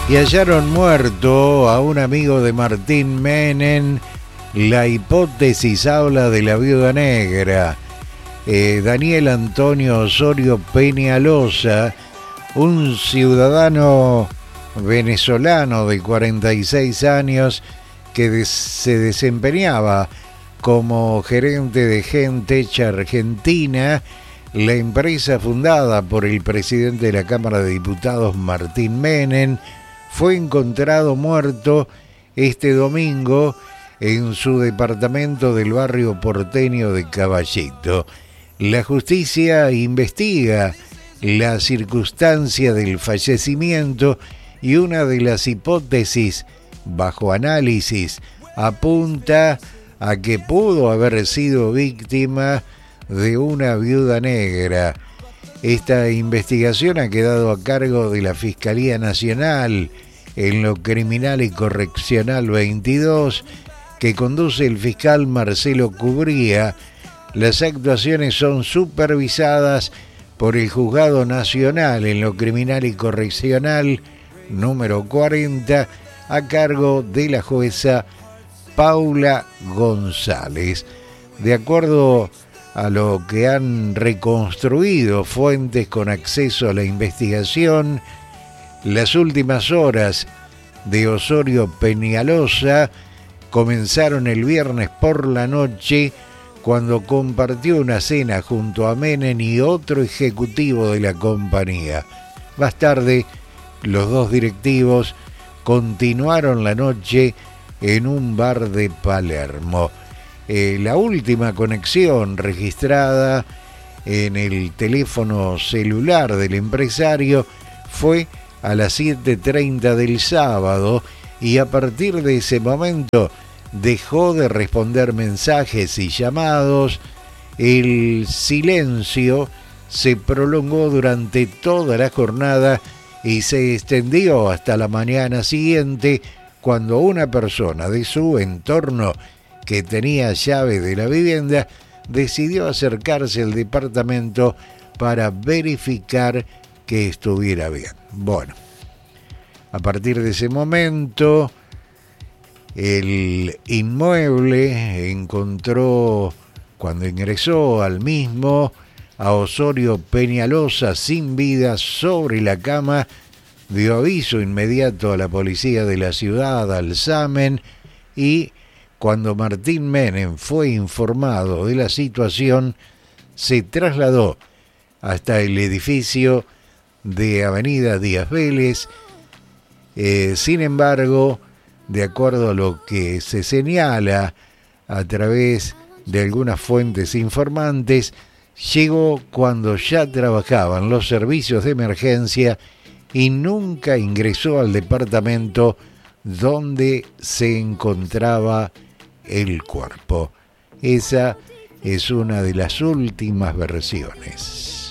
y hallaron muerto a un amigo de Martín Menem. La hipótesis habla de la viuda negra. Daniel Antonio Osorio Peñalosa, un ciudadano venezolano de 46 años que se desempeñaba como gerente de Gentex Argentina, la empresa fundada por el presidente de la Cámara de Diputados Martín Menem, fue encontrado muerto este domingo en su departamento del barrio porteño de Caballito. La justicia investiga la circunstancia del fallecimiento y una de las hipótesis bajo análisis apunta a que pudo haber sido víctima de una viuda negra. Esta investigación ha quedado a cargo de la Fiscalía Nacional en lo Criminal y Correccional 22, que conduce el fiscal Marcelo Cubría. Las actuaciones son supervisadas por el Juzgado Nacional en lo Criminal y Correccional número 40, a cargo de la jueza Paula González. De acuerdo a lo que han reconstruido fuentes con acceso a la investigación, las últimas horas de Osorio Peñalosa comenzaron el viernes por la noche, cuando compartió una cena junto a Menem y otro ejecutivo de la compañía. Más tarde, los dos directivos continuaron la noche en un bar de Palermo. La última conexión registrada en el teléfono celular del empresario fue a las 7:30 del sábado, y a partir de ese momento dejó de responder mensajes y llamados. El silencio se prolongó durante toda la jornada y se extendió hasta la mañana siguiente, cuando una persona de su entorno que tenía llave de la vivienda decidió acercarse al departamento para verificar que estuviera bien. Bueno, a partir de ese momento, el inmueble encontró, cuando ingresó al mismo, a Osorio Peñalosa sin vida sobre la cama. Dio aviso inmediato a la policía de la ciudad, al SAMEN, y cuando Martín Menem fue informado de la situación, se trasladó hasta el edificio de Avenida Díaz Vélez. Sin embargo, de acuerdo a lo que se señala a través de algunas fuentes informantes, llegó cuando ya trabajaban los servicios de emergencia y nunca ingresó al departamento donde se encontraba el cuerpo. Esa es una de las últimas versiones.